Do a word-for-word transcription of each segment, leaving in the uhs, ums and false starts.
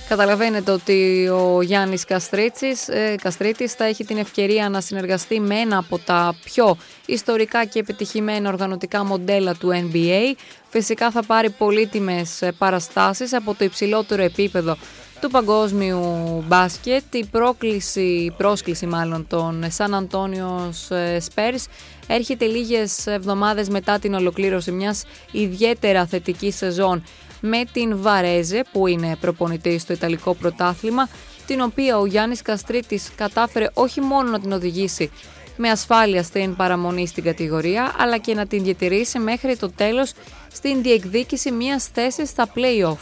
Καταλαβαίνετε ότι ο Γιάννης Καστρίτης, ε, Καστρίτης θα έχει την ευκαιρία να συνεργαστεί με ένα από τα πιο ιστορικά και επιτυχημένα οργανωτικά μοντέλα του N B A. Φυσικά θα πάρει πολύτιμες παραστάσεις από το υψηλότερο επίπεδο του παγκόσμιου μπάσκετ. Η πρόκληση, η πρόσκληση μάλλον των San Antonio Spurs έρχεται λίγες εβδομάδες μετά την ολοκλήρωση μιας ιδιαίτερα θετικής σεζόν με την Βαρέζε, που είναι προπονητής στο Ιταλικό πρωτάθλημα, την οποία ο Γιάννης Καστρίτης κατάφερε όχι μόνο να την οδηγήσει με ασφάλεια στην παραμονή στην κατηγορία, αλλά και να την διατηρήσει μέχρι το τέλος στην διεκδίκηση μιας θέσης στα play-off.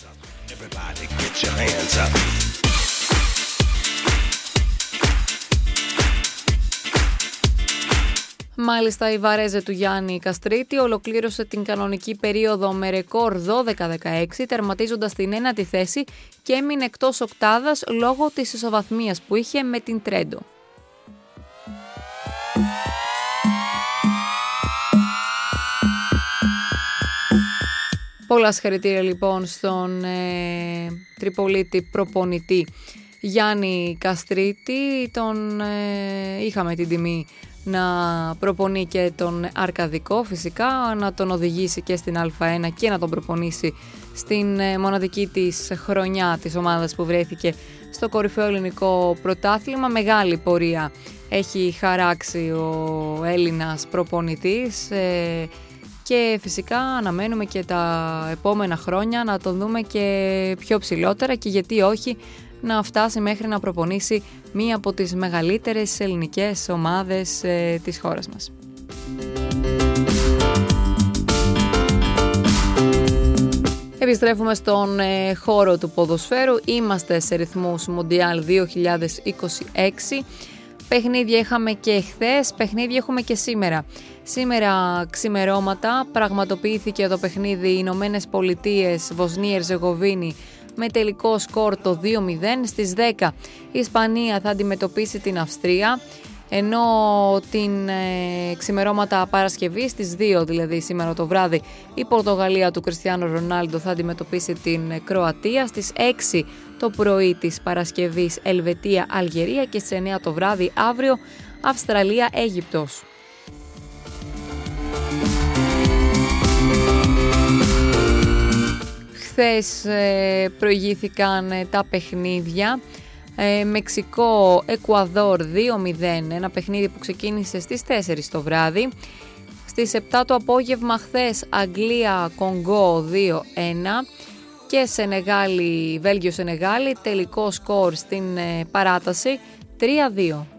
Μάλιστα, η Βαρέζε του Γιάννη Καστρίτη ολοκλήρωσε την κανονική περίοδο με ρεκόρ δώδεκα δεκαέξι, τερματίζοντας την ένατη θέση και έμεινε εκτός οκτάδας λόγω της ισοβαθμίας που είχε με την Τρέντο. Πολλά συγχαρητήρια λοιπόν στον ε, Τριπολίτη προπονητή Γιάννη Καστρίτη. Τον ε, είχαμε την τιμή να προπονεί και τον Αρκαδικό, φυσικά να τον οδηγήσει και στην Α1 και να τον προπονήσει στην ε, μοναδική της χρονιά της ομάδας που βρέθηκε στο κορυφαίο ελληνικό πρωτάθλημα. Μεγάλη πορεία έχει χαράξει ο Έλληνας προπονητής ε, και φυσικά αναμένουμε και τα επόμενα χρόνια να τον δούμε και πιο ψηλότερα, και γιατί όχι να φτάσει μέχρι να προπονήσει μία από τις μεγαλύτερες ελληνικές ομάδες ε, της χώρας μας. Επιστρέφουμε στον ε, χώρο του ποδοσφαίρου. Είμαστε σε ρυθμούς Μοντιάλ δύο χιλιάδες είκοσι έξι. Παιχνίδια είχαμε και χθες, παιχνίδια έχουμε και σήμερα. Σήμερα ξημερώματα πραγματοποιήθηκε το παιχνίδι Ηνωμένες Πολιτείες Βοσνία Ερζεγοβίνη με τελικό σκορ το δύο μηδέν. Στις δέκα η Ισπανία θα αντιμετωπίσει την Αυστρία, ενώ την ε, ξημερώματα Παρασκευή στις δύο, δηλαδή σήμερα το βράδυ, η Πορτογαλία του Κριστιάνο Ρονάλντο θα αντιμετωπίσει την Κροατία. Στις έξι το πρωί της Παρασκευής Ελβετία Αλγερία και στις εννιά το βράδυ αύριο Αυστραλία Αίγυπτος. Χθες ε, προηγήθηκαν ε, τα παιχνίδια. Ε, Μεξικό Εκουαδόρ δύο μηδέν, ένα παιχνίδι που ξεκίνησε στις τέσσερις το βράδυ. Στις επτά το απόγευμα χθες Αγγλία Κονγκό δύο ένα και Σενεγάλη, Βέλγιο Σενεγάλη, τελικό σκορ στην ε, παράταση τρία δύο.